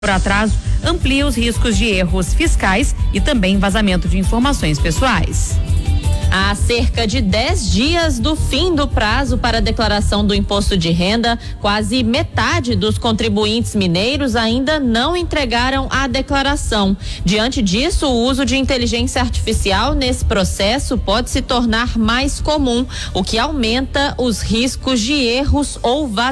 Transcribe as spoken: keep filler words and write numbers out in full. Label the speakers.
Speaker 1: por atraso amplia os riscos de erros fiscais e também vazamento de informações pessoais.
Speaker 2: Há cerca de dez dias do fim do prazo para a declaração do imposto de renda, quase metade dos contribuintes mineiros ainda não entregaram a declaração. Diante disso, o uso de inteligência artificial nesse processo pode se tornar mais comum, o que aumenta os riscos de erros ou vazamentos.